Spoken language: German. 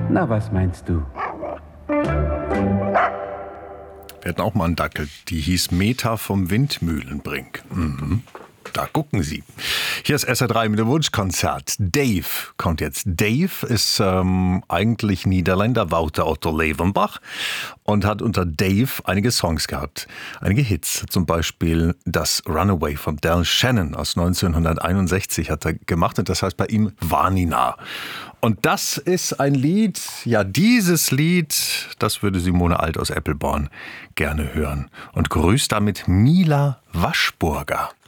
Na, was meinst du? Wir hatten auch mal einen Dackel, die hieß Meta vom Windmühlenbrink. Da gucken Sie. Hier ist SR3 mit dem Wunschkonzert. Dave kommt jetzt. Dave ist eigentlich Niederländer, Wouter Otto Levenbach, und hat unter Dave einige Songs gehabt. Einige Hits, zum Beispiel das Runaway von Del Shannon aus 1961 hat er gemacht, und das heißt bei ihm Vanina. Und das ist ein Lied, ja, dieses Lied, das würde Simone Alt aus Eppelborn gerne hören. Und grüßt damit Mila Waschburger.